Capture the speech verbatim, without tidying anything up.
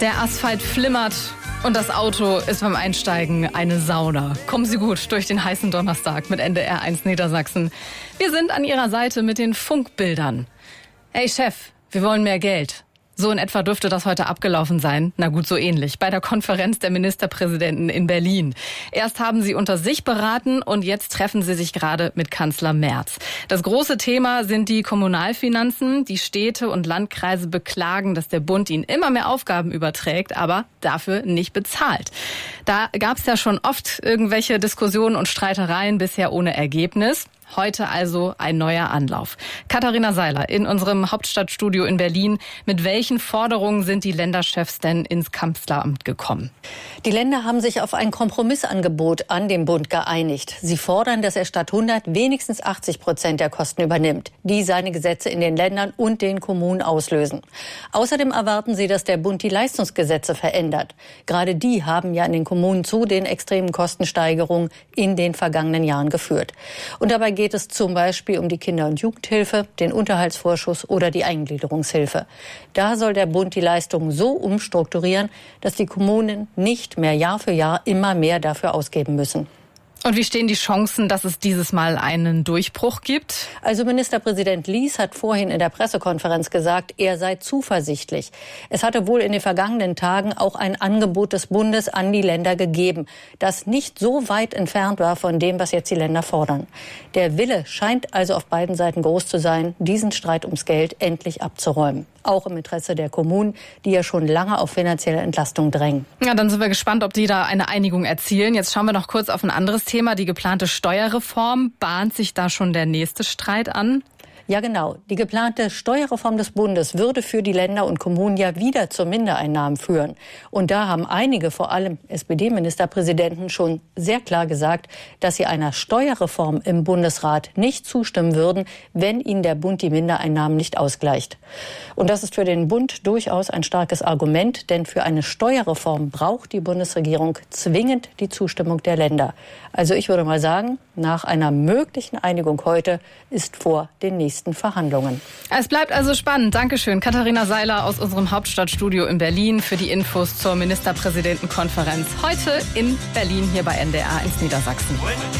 Der Asphalt flimmert und das Auto ist beim Einsteigen eine Sauna. Kommen Sie gut durch den heißen Donnerstag mit N D R eins Niedersachsen. Wir sind an Ihrer Seite mit den Funkbildern. Hey Chef, wir wollen mehr Geld. So in etwa dürfte das heute abgelaufen sein. Na gut, so ähnlich. Bei der Konferenz der Ministerpräsidenten in Berlin. Erst haben sie unter sich beraten und jetzt treffen sie sich gerade mit Kanzler Merz. Das große Thema sind die Kommunalfinanzen. Die Städte und Landkreise beklagen, dass der Bund ihnen immer mehr Aufgaben überträgt, aber dafür nicht bezahlt. Da gab es ja schon oft irgendwelche Diskussionen und Streitereien, bisher ohne Ergebnis. Heute also ein neuer Anlauf. Katharina Seiler in unserem Hauptstadtstudio in Berlin. Mit welchen Forderungen sind die Länderchefs denn ins Kanzleramt gekommen? Die Länder haben sich auf ein Kompromissangebot an den Bund geeinigt. Sie fordern, dass er statt hundert wenigstens achtzig Prozent der Kosten übernimmt, die seine Gesetze in den Ländern und den Kommunen auslösen. Außerdem erwarten sie, dass der Bund die Leistungsgesetze verändert. Gerade die haben ja in den Kommunen zu den extremen Kostensteigerungen in den vergangenen Jahren geführt. Und dabei geht geht es zum Beispiel um die Kinder- und Jugendhilfe, den Unterhaltsvorschuss oder die Eingliederungshilfe. Da soll der Bund die Leistungen so umstrukturieren, dass die Kommunen nicht mehr Jahr für Jahr immer mehr dafür ausgeben müssen. Und wie stehen die Chancen, dass es dieses Mal einen Durchbruch gibt? Also Ministerpräsident Lies hat vorhin in der Pressekonferenz gesagt, er sei zuversichtlich. Es hatte wohl in den vergangenen Tagen auch ein Angebot des Bundes an die Länder gegeben, das nicht so weit entfernt war von dem, was jetzt die Länder fordern. Der Wille scheint also auf beiden Seiten groß zu sein, diesen Streit ums Geld endlich abzuräumen. Auch im Interesse der Kommunen, die ja schon lange auf finanzielle Entlastung drängen. Ja, dann sind wir gespannt, ob die da eine Einigung erzielen. Jetzt schauen wir noch kurz auf ein anderes Thema. Die geplante Steuerreform. Bahnt sich da schon der nächste Streit an? Ja, genau. Die geplante Steuerreform des Bundes würde für die Länder und Kommunen ja wieder zu Mindereinnahmen führen. Und da haben einige, vor allem S P D-Ministerpräsidenten, schon sehr klar gesagt, dass sie einer Steuerreform im Bundesrat nicht zustimmen würden, wenn ihnen der Bund die Mindereinnahmen nicht ausgleicht. Und das ist für den Bund durchaus ein starkes Argument, denn für eine Steuerreform braucht die Bundesregierung zwingend die Zustimmung der Länder. Also ich würde mal sagen, nach einer möglichen Einigung heute ist vor den nächsten Verhandlungen. Es bleibt also spannend. Dankeschön, Katharina Seiler aus unserem Hauptstadtstudio in Berlin für die Infos zur Ministerpräsidentenkonferenz heute in Berlin hier bei N D R eins Niedersachsen.